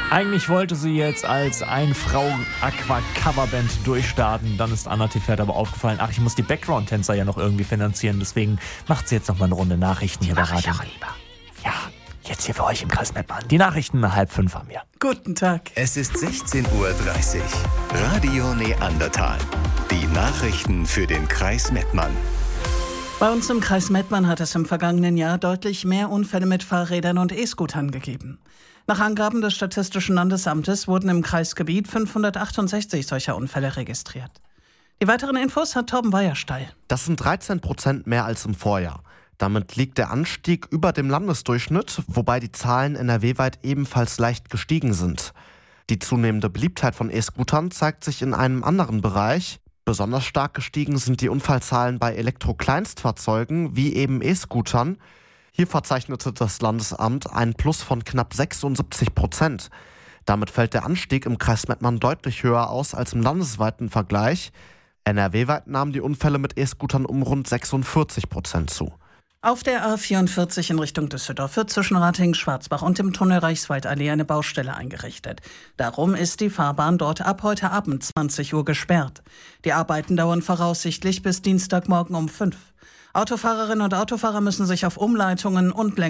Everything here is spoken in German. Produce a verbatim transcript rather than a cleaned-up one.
Eigentlich wollte sie jetzt als Ein-Frau-Aqua-Coverband durchstarten. Dann ist Anna Tefert aber aufgefallen, ach, ich muss die Background-Tänzer ja noch irgendwie finanzieren. Deswegen macht sie jetzt noch mal eine Runde Nachrichten hier bei Radio. Ja, jetzt hier für euch im Kreis Mettmann. Die Nachrichten halb fünf haben wir. Guten Tag. Es ist sechzehn Uhr dreißig. Radio Neandertal. Die Nachrichten für den Kreis Mettmann. Bei uns im Kreis Mettmann hat es im vergangenen Jahr deutlich mehr Unfälle mit Fahrrädern und E-Scootern gegeben. Nach Angaben des Statistischen Landesamtes wurden im Kreisgebiet fünfhundertachtundsechzig solcher Unfälle registriert. Die weiteren Infos hat Torben Weiersteil. Das sind dreizehn Prozent mehr als im Vorjahr. Damit liegt der Anstieg über dem Landesdurchschnitt, wobei die Zahlen N R W-weit ebenfalls leicht gestiegen sind. Die zunehmende Beliebtheit von E-Scootern zeigt sich in einem anderen Bereich. Besonders stark gestiegen sind die Unfallzahlen bei Elektro-Kleinstfahrzeugen wie eben E-Scootern. Hier verzeichnete das Landesamt einen Plus von knapp sechsundsiebzig Prozent. Damit fällt der Anstieg im Kreis Mettmann deutlich höher aus als im landesweiten Vergleich. N R W-weit nahmen die Unfälle mit E-Scootern um rund sechsundvierzig Prozent zu. Auf der A vierundvierzig in Richtung Düsseldorf wird zwischen Ratingen-Schwarzbach und dem Tunnel Reichswaldallee eine Baustelle eingerichtet. Darum ist die Fahrbahn dort ab heute Abend zwanzig Uhr gesperrt. Die Arbeiten dauern voraussichtlich bis Dienstagmorgen um fünf. Autofahrerinnen und Autofahrer müssen sich auf Umleitungen und Längen